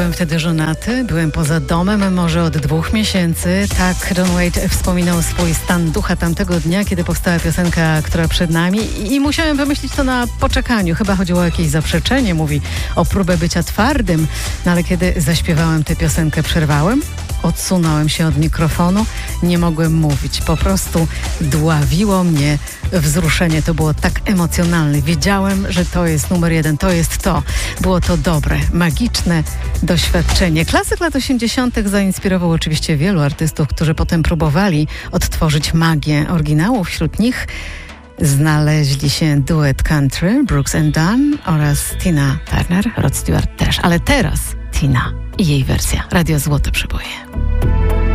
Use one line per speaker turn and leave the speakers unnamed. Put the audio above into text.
byłem wtedy żonaty, byłem poza domem może od 2 miesięcy. Tak Don Wade wspominał swój stan ducha tamtego dnia, kiedy powstała piosenka, która przed nami i musiałem wymyślić to na poczekaniu. Chyba chodziło o jakieś zaprzeczenie, mówi o próbę bycia twardym. No ale kiedy zaśpiewałem tę piosenkę, przerwałem, odsunąłem się od mikrofonu, nie mogłem mówić. Po prostu dławiło mnie wzruszenie. To było tak emocjonalne. Wiedziałem, że to jest numer 1, to jest to. Było to dobre, magiczne doświadczenie. Klasyk lat 80. zainspirował oczywiście wielu artystów, którzy potem próbowali odtworzyć magię oryginału. Wśród nich znaleźli się duet country Brooks and Dunn oraz Tina Turner, Rod Stewart też. Ale teraz Tina i jej wersja. Radio Złote Przeboje.